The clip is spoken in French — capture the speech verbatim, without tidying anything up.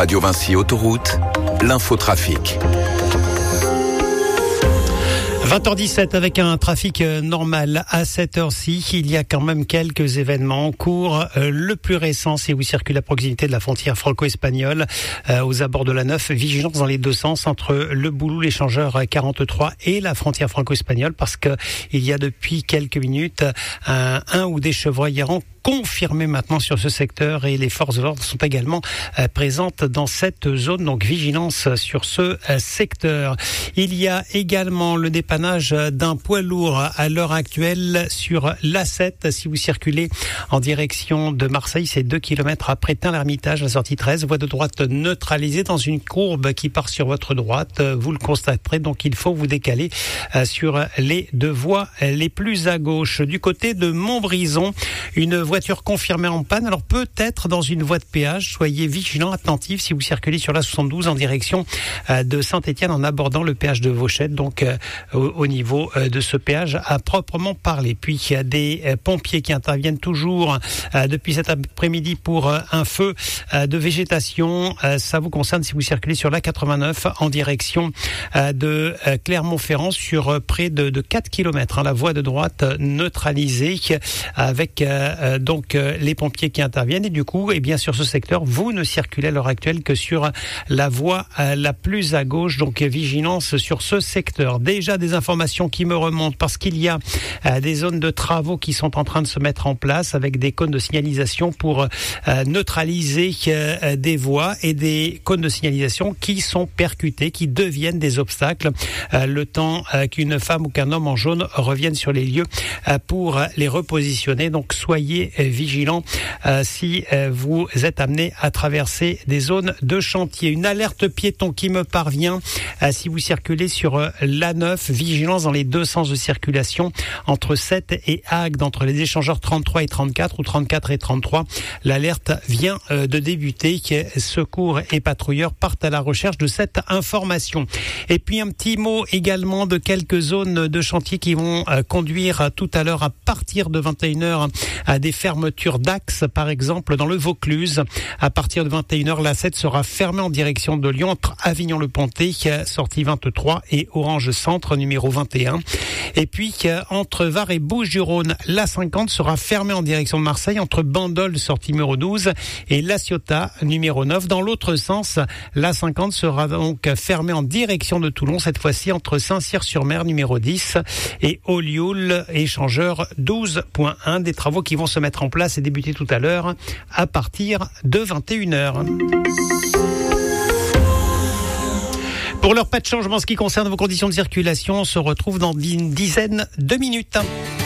Radio Vinci Autoroute, l'infotrafic. vingt heures dix-sept avec un trafic normal à cette heure-ci. Il y a quand même quelques événements en cours. Euh, le plus récent, si vous circulez à proximité de la frontière franco-espagnole, euh, aux abords de la neuf, vigilance dans les deux sens entre le Boulou, l'échangeur quarante-trois et la frontière franco-espagnole, parce que il y a depuis quelques minutes un, un ou des chevreuils errants confirmé maintenant sur ce secteur, et les forces de l'ordre sont également euh, présentes dans cette zone, donc vigilance sur ce euh, secteur. Il y a également le dépannage d'un poids lourd à l'heure actuelle sur l'A sept. Si vous circulez en direction de Marseille, c'est deux kilomètres après Tain-l'Hermitage, la sortie treize, voie de droite neutralisée dans une courbe qui part sur votre droite. Vous le constaterez, donc il faut vous décaler euh, sur les deux voies les plus à gauche. Du côté de Montbrison, une voiture confirmée en panne, alors peut-être dans une voie de péage. Soyez vigilants, attentifs si vous circulez sur la soixante-douze en direction euh, de Saint-Étienne en abordant le péage de Vauchette, donc euh, au, au niveau euh, de ce péage à proprement parler. Puis il y a des euh, pompiers qui interviennent toujours euh, depuis cet après-midi pour euh, un feu euh, de végétation. Euh, ça vous concerne si vous circulez sur la quatre-vingt-neuf en direction euh, de euh, Clermont-Ferrand sur euh, près de, de quatre kilomètres. Hein, la voie de droite euh, neutralisée avec euh, donc euh, les pompiers qui interviennent, et du coup, et bien sur ce secteur, vous ne circulez à l'heure actuelle que sur la voie euh, la plus à gauche, donc vigilance sur ce secteur. Déjà des informations qui me remontent parce qu'il y a euh, des zones de travaux qui sont en train de se mettre en place avec des cônes de signalisation pour euh, neutraliser euh, des voies, et des cônes de signalisation qui sont percutés, qui deviennent des obstacles euh, le temps euh, qu'une femme ou qu'un homme en jaune revienne sur les lieux euh, pour les repositionner. Donc soyez vigilants euh, si euh, vous êtes amené à traverser des zones de chantier. Une alerte piéton qui me parvient euh, si vous circulez sur euh, l'A neuf, vigilance dans les deux sens de circulation entre Sète et Agde, entre les échangeurs trente-trois et trente-quatre ou trente-quatre et trente-trois. L'alerte vient euh, de débuter. Secours et patrouilleurs partent à la recherche de cette information. Et puis un petit mot également de quelques zones de chantier qui vont euh, conduire tout à l'heure à partir de vingt et une heures à des fermetures d'axes, par exemple dans le Vaucluse. À partir de vingt et une heures, l'A sept sera fermée en direction de Lyon entre Avignon-le-Pontet, sortie vingt-trois, et Orange Centre, numéro vingt et un. Et puis, entre Var et Bouches-du-Rhône, l'A cinquante sera fermée en direction de Marseille, entre Bandol, sortie numéro douze, et La Ciotat, numéro neuf. Dans l'autre sens, l'A cinquante sera donc fermée en direction de Toulon, cette fois-ci entre Saint-Cyr-sur-Mer, numéro dix, et Olioul, échangeur douze point un. Des travaux qui vont se mettre en place et débuter tout à l'heure à partir de vingt et une heures. Pour l'heure, pas de changement en ce qui concerne vos conditions de circulation. On se retrouve dans une dizaine de minutes.